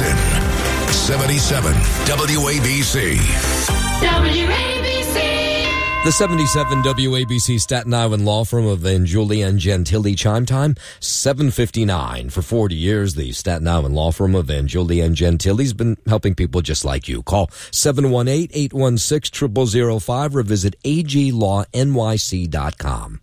Listen. 77 WABC. The 77 WABC Staten Island law firm of Vanjuli and Gentili chime time, 7:59. For 40 years, the Staten Island law firm of Vanjuli and Gentili has been helping people just like you. Call 718-816-0005 or visit aglawnyc.com.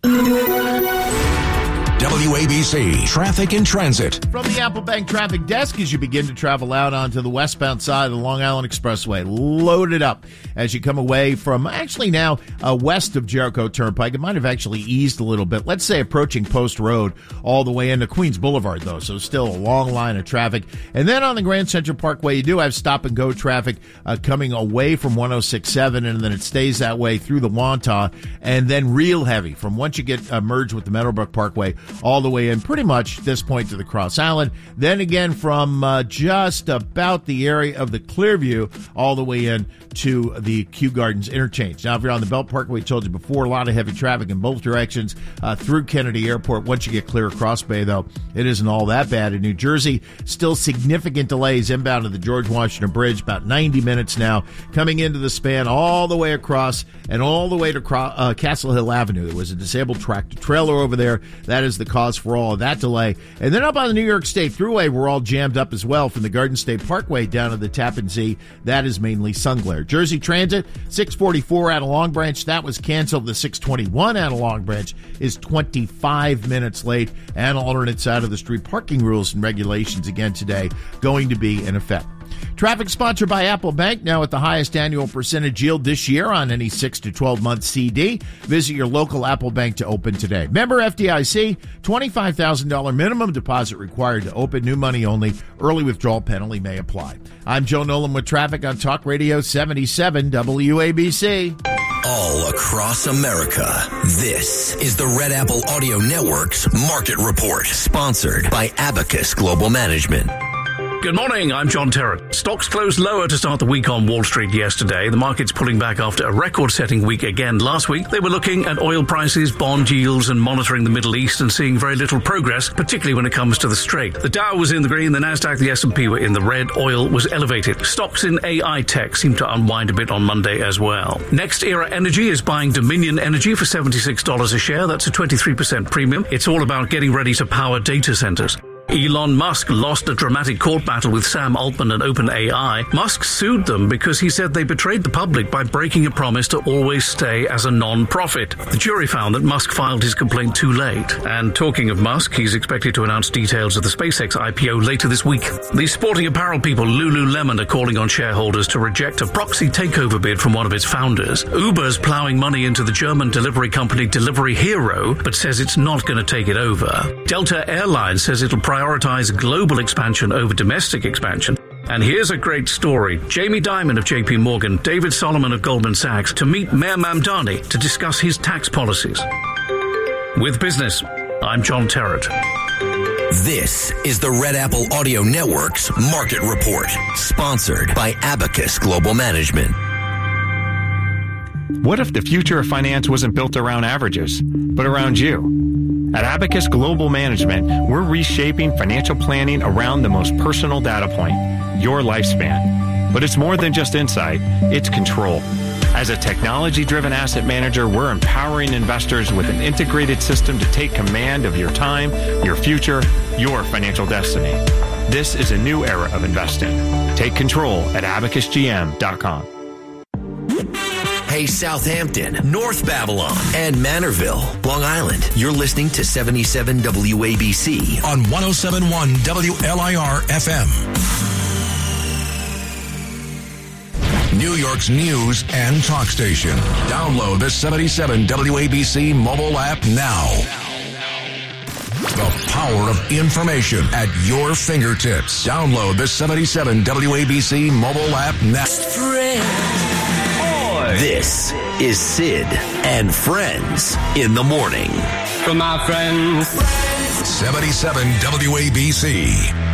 WABC Traffic and Transit. From the Apple Bank Traffic Desk, as you begin to travel out onto the westbound side of the Long Island Expressway, loaded up as you come away from actually now west of Jericho Turnpike. It might have actually eased a little bit. Let's say approaching Post Road all the way into Queens Boulevard, though, so still a long line of traffic. And then on the Grand Central Parkway, you do have stop-and-go traffic coming away from 106.7, and then it stays that way through the Wantagh, and then real heavy from once you get merged with the Meadowbrook Parkway all the way in pretty much this point to the Cross Island. Then again from just about the area of the Clearview all the way in to the Kew Gardens interchange. Now, if you're on the Belt Parkway, we told you before, a lot of heavy traffic in both directions through Kennedy Airport. Once you get clear across Bay, though, it isn't all that bad. In New Jersey, still significant delays inbound to the George Washington Bridge, about 90 minutes now, coming into the span all the way across and all the way to Castle Hill Avenue. There was a disabled tractor trailer over there. That is the cause for all of that delay. And then up on the New York State Thruway, we're all jammed up as well from the Garden State Parkway down to the Tappan Zee. That is mainly sun glare. Jersey Transit, 644 out of Long Branch. That was canceled. The 621 out of Long Branch is 25 minutes late. And alternate side of the street parking rules and regulations again today going to be in effect. Traffic sponsored by Apple Bank, now at the highest annual percentage yield this year on any 6 to 12-month CD. Visit your local Apple Bank to open today. Member FDIC, $25,000 minimum deposit required to open, new money only. Early withdrawal penalty may apply. I'm Joe Nolan with traffic on Talk Radio 77 WABC. All across America, this is the Red Apple Audio Network's Market Report, sponsored by Abacus Global Management. Good morning, I'm John Terrett. Stocks closed lower to start the week on Wall Street yesterday. The market's pulling back after a record-setting week again last week. They were looking at oil prices, bond yields, and monitoring the Middle East and seeing very little progress, particularly when it comes to the Strait. The Dow was in the green, the Nasdaq, the S&P were in the red. Oil was elevated. Stocks in AI tech seemed to unwind a bit on Monday as well. Next Era Energy is buying Dominion Energy for $76 a share. That's a 23% premium. It's all about getting ready to power data centers. Elon Musk lost a dramatic court battle with Sam Altman and OpenAI. Musk sued them because he said they betrayed the public by breaking a promise to always stay as a non-profit. The jury found that Musk filed his complaint too late. And talking of Musk, he's expected to announce details of the SpaceX IPO later this week. The sporting apparel people Lululemon are calling on shareholders to reject a proxy takeover bid from one of its founders. Uber's plowing money into the German delivery company Delivery Hero, but says it's not going to take it over. Delta Airlines says it'll prioritize global expansion over domestic expansion. And here's a great story. Jamie Dimon of JP Morgan, David Solomon of Goldman Sachs to meet Mayor Mamdani to discuss his tax policies. With business, I'm John Terrett. This is the Red Apple Audio Network's Market Report, sponsored by Abacus Global Management. What if the future of finance wasn't built around averages, but around you? At Abacus Global Management, we're reshaping financial planning around the most personal data point, your lifespan. But it's more than just insight, it's control. As a technology-driven asset manager, we're empowering investors with an integrated system to take command of your time, your future, your financial destiny. This is a new era of investing. Take control at abacusgm.com. Hey, Southampton, North Babylon, and Manorville, Long Island. You're listening to 77 WABC on 107.1 WLIR FM. New York's news and talk station. Download the 77 WABC mobile app now. The power of information at your fingertips. Download the 77 WABC mobile app now. This is Sid and Friends in the Morning. For my friends. 77 WABC.